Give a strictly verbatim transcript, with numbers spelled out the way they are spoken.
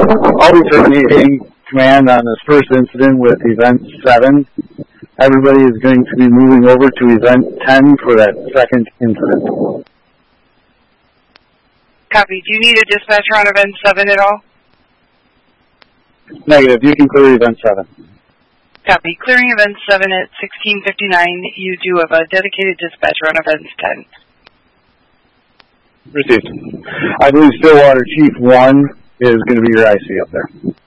I'll be taking command on this first incident with Event seven. Everybody is going to be moving over to Event ten for that second incident. Copy. Do you need a dispatcher on Event seven at all? Negative. You can clear Event seven. Copy. Clearing Event seven at sixteen fifty-nine. You do have a dedicated dispatcher on Event ten. Received. I believe Stillwater Chief one is going to be your I C up there.